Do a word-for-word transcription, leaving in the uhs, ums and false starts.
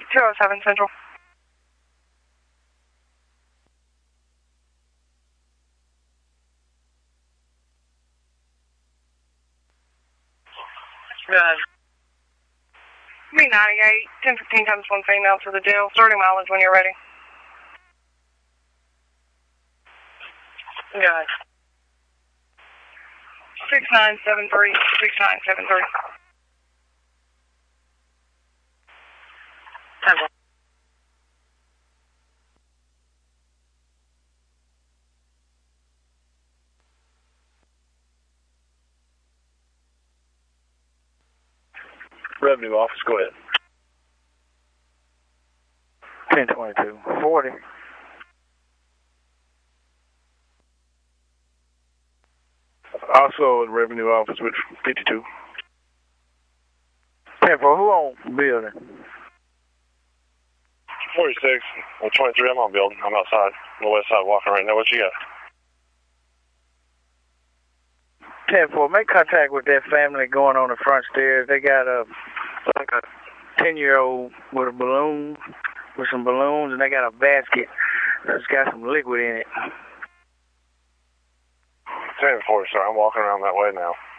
two oh seven Central. Go ahead. B ninety-eight, ten fifteen times one female to the jail. Starting mileage when you're ready. Go ahead. six nine seven three, six nine seven three. Temple. Revenue office, go ahead. ten twenty-two, forty. Also in revenue office with fifty-two. ten four, who on building? forty-six, well, twenty-three, I'm on building. I'm outside, on the west side walking right now. What you got? ten four, make contact with that family going on the front stairs. They got a, like a ten-year-old with a balloon, with some balloons, and they got a basket that's got some liquid in it. ten four, sir. I'm walking around that way now.